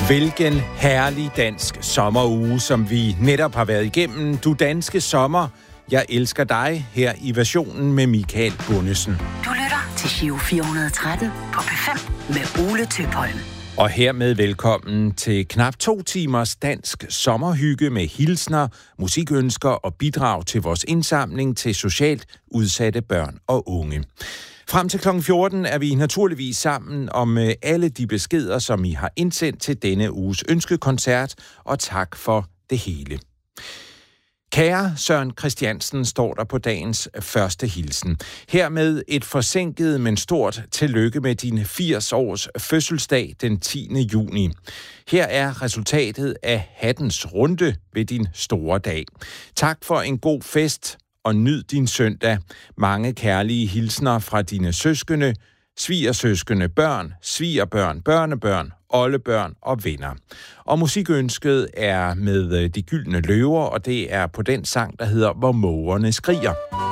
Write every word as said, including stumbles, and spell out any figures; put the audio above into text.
Hvilken herlig dansk sommeruge, som vi netop har været igennem. Du danske sommer, jeg elsker dig, her i versionen med Michael Bundesen. Du lytter til Giro fire hundrede og tretten på P fem med Ole Tøpholm. Og hermed velkommen til knap to timers dansk sommerhygge med hilsner, musikønsker og bidrag til vores indsamling til socialt udsatte børn og unge. Frem til klokken fjorten er vi naturligvis sammen om alle de beskeder, som I har indsendt til denne uges ønskekoncert, og tak for det hele. Kære Søren Christiansen, står der på dagens første hilsen. Hermed et forsinket, men stort tillykke med din firs års fødselsdag den tiende juni. Her er resultatet af hattens runde ved din store dag. Tak for en god fest, og nyd din søndag. Mange kærlige hilsner fra dine søskende, svigersøskende, børn, svigerbørn, børnebørn, oldebørn og venner. Og musikønsket er med De Gyldne Løver, og det er på den sang, der hedder Hvor mågerne skriger.